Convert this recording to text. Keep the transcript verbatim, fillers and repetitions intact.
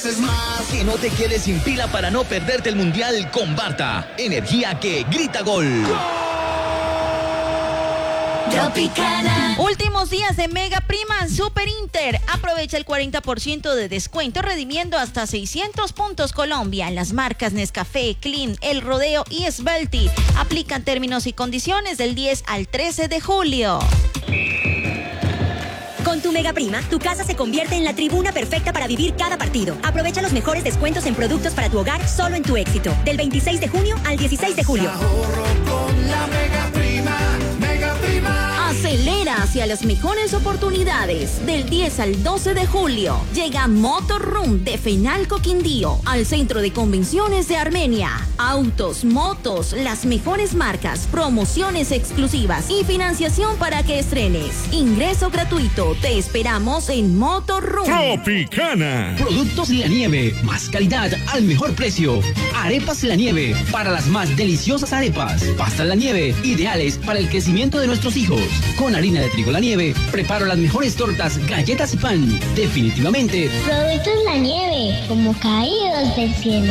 mereces más. Que no te quedes sin pila para no perderte el Mundial con Barta. Energía que grita gol. Tropicana. Últimos días de Mega Prima Super Inter. Aprovecha el cuarenta por ciento de descuento redimiendo hasta seiscientos puntos Colombia en las marcas Nescafé, Clean, El Rodeo y Svelti. Aplican términos y condiciones del diez al trece de julio. Con tu Mega Prima, tu casa se convierte en la tribuna perfecta para vivir cada partido. Aprovecha los mejores descuentos en productos para tu hogar solo en Tu Éxito. Del veintiséis de junio al dieciséis de julio. Ahorro con la Mega Prima. Mega Prima. Acelera hacia las mejores oportunidades. Del diez al doce de julio llega Motorroom de Fenalco Quindío al Centro de Convenciones de Armenia. Autos, motos, las mejores marcas, promociones exclusivas y financiación para que estrenes. Ingreso gratuito. Te esperamos en Motorroom. Tropicana. Productos La Nieve. Más calidad al mejor precio. Arepas La Nieve. Para las más deliciosas arepas. Pastas La Nieve. Ideales para el crecimiento de nuestros hijos. Con harina de trigo La Nieve, preparo las mejores tortas, galletas y pan. Definitivamente, Productos La Nieve, como caídos del cielo.